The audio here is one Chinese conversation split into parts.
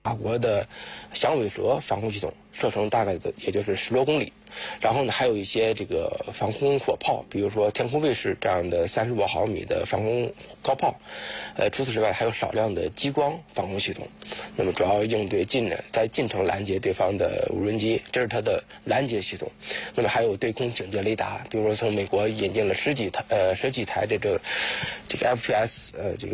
法国的响尾蛇防空系统，射程大概也就是10多公里。然后呢，还有一些这个防空火炮，比如说天空卫士这样的35毫米的防空高炮。除此之外，还有少量的激光防空系统。那么主要应对在近程拦截对方的无人机，这是它的拦截系统。那么还有对空警戒雷达，比如说从美国引进了十几台这个 FPS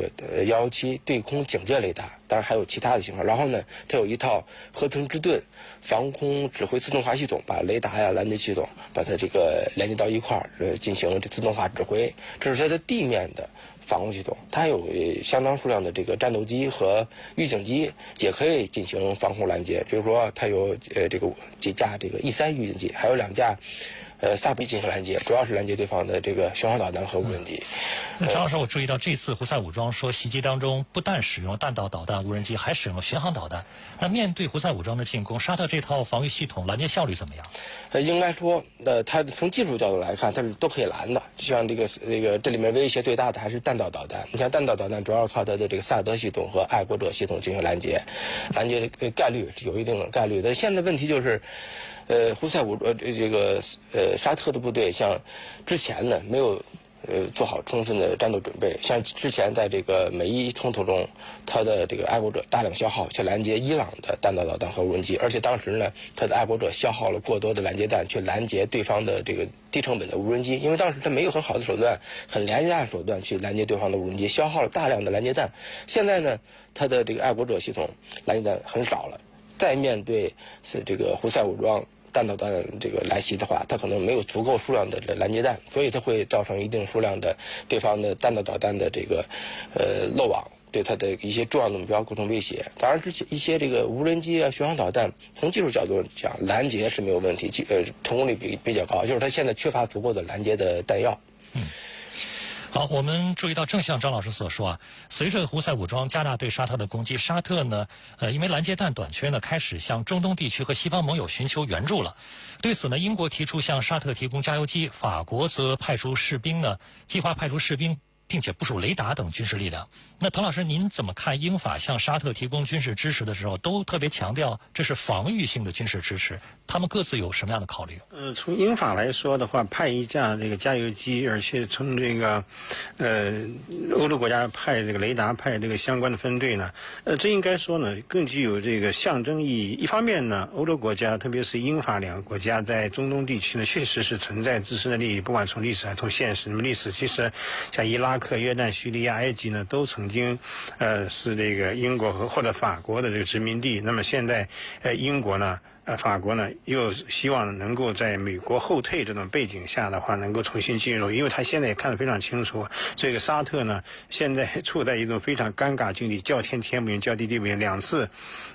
117对空警戒雷达，当然还有其他的型号。然后呢，它有一套和平之盾防空指挥自动化系统，把雷达呀、拦截系统把它这个连接到一块儿，进行这自动化指挥。这是它的地面的防空系统，它还有相当数量的这个战斗机和预警机，也可以进行防空拦截。比如说，它有这个几架这个E3预警机，还有2架萨布进行拦截，主要是拦截对方的这个巡航导弹和无人机。 张老师，我注意到这次胡塞武装说袭击当中不但使用弹道导弹、无人机，还使用了巡航导弹。那面对胡塞武装的进攻，沙特这套防御系统拦截效率怎么样？ 应该说，它从技术角度来看，它是都可以拦的。就像这里面威胁最大的还是弹道导弹。你像弹道导弹主要靠它的这个萨德系统和爱国者系统进行拦截，概率是有一定的概率的。现在问题就是。胡塞武沙特的部队像之前呢没有做好充分的战斗准备，像之前在这个美伊冲突中，他的这个爱国者大量消耗去拦截伊朗的弹道导弹和无人机，而且当时呢，他的爱国者消耗了过多的拦截弹去拦截对方的这个低成本的无人机，因为当时他没有很好的手段、很廉价的手段去拦截对方的无人机，消耗了大量的拦截弹。现在呢，他的这个爱国者系统拦截弹很少了。再面对这个胡塞武装弹道导弹这个来袭的话，它可能没有足够数量的拦截弹，所以它会造成一定数量的对方的弹道导弹的这个漏网，对它的一些重要的目标构成威胁。当然，一些这个无人机啊、巡航导弹，从技术角度讲，拦截是没有问题，成功率比较高，就是它现在缺乏足够的拦截的弹药。 好，我们注意到，正像张老师所说啊，随着胡塞武装加大对沙特的攻击，沙特呢，因为拦截弹短缺呢，开始向中东地区和西方盟友寻求援助了。对此呢，英国提出向沙特提供加油机，法国则计划派出士兵，并且部署雷达等军事力量。那滕老师，您怎么看英法向沙特提供军事支持的时候，都特别强调这是防御性的军事支持？他们各自有什么样的考虑？ 从英法来说的话，派一架这个加油机，而且从这个欧洲国家派这个雷达、派这个相关的分队呢，这应该说呢更具有这个象征意义。一方面呢，欧洲国家特别是英法两个国家在中东地区呢，确实是存在自身的利益，不管从历史还是从现实。那么历史其实像伊拉克、约旦、叙利亚、埃及呢，都曾经是这个英国或者法国的这个殖民地。那么现在英国呢？法国呢又希望能够在美国后退这种背景下的话，能够重新进入，因为他现在也看得非常清楚，这个沙特呢现在处在一种非常尴尬境地，叫天天不应，叫地地不应，两次。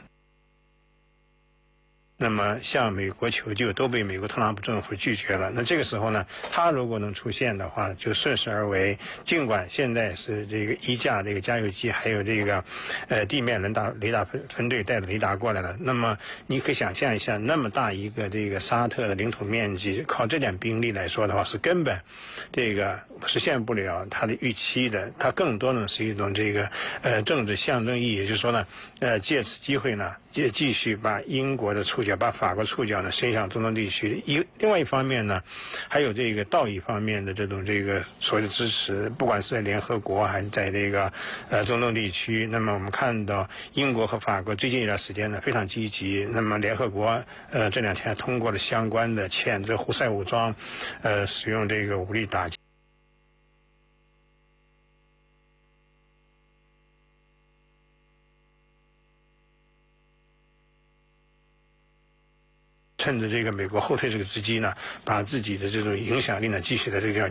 那么向美国求救都被美国特朗普政府拒绝了。那这个时候呢，他如果能出现的话，就顺势而为。尽管现在是这个一架这个加油机，还有这个地面雷达分队带着雷达过来了。那么你可以想象一下，那么大一个这个沙特的领土面积，靠这点兵力来说的话，是根本这个实现不了他的预期的。它更多呢是一种这个政治象征意义，也就是说呢，借此机会呢，继续把英国的触角、把法国触角呢伸向中东地区。另外一方面呢，还有这个道义方面的这种这个所谓的支持，不管是在联合国还是在这个中东地区。那么我们看到英国和法国最近一段时间呢非常积极。那么联合国这2天通过了相关的谴责胡塞武装使用这个武力打击。趁着这个美国后退这个时机呢，把自己的这种影响力呢继续在这个地方